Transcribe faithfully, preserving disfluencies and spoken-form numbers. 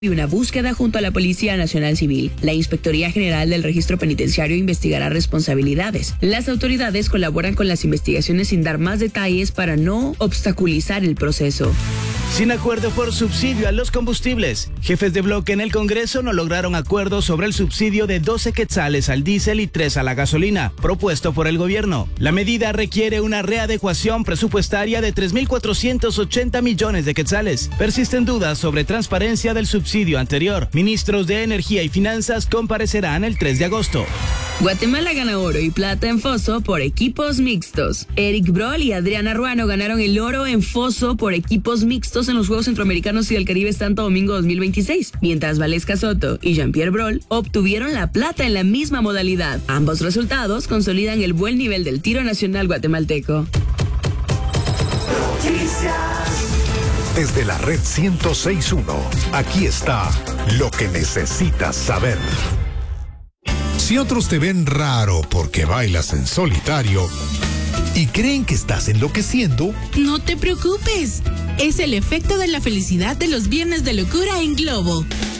y una búsqueda junto a la Policía Nacional Civil. La Inspectoría General del Registro Penitenciario investigará responsabilidades. Las autoridades colaboran con las investigaciones sin dar más detalles para no obstaculizar el proceso. Sin acuerdo por subsidio a los combustibles. Jefes de bloque en el Congreso no lograron acuerdo sobre el subsidio de doce quetzales al diésel y tres a la gasolina, propuesto por el gobierno. La medida requiere una readecuación presupuestaria de tres mil cuatrocientos ochenta millones de quetzales. Persisten dudas sobre transparencia del subsidio anterior. Ministros de Energía y Finanzas comparecerán el tres de agosto. Guatemala gana oro y plata en foso por equipos mixtos. Eric Broll y Adriana Ruano ganaron el oro en foso por equipos mixtos en los Juegos Centroamericanos y del Caribe Santo Domingo dos mil veintiséis, mientras Valesca Soto y Jean-Pierre Broll obtuvieron la plata en la misma modalidad. Ambos resultados consolidan el buen nivel del tiro nacional guatemalteco. Desde la red ciento seis punto uno, aquí está lo que necesitas saber. Si otros te ven raro porque bailas en solitario y creen que estás enloqueciendo, no te preocupes. Es el efecto de la felicidad de los viernes de locura en Globo.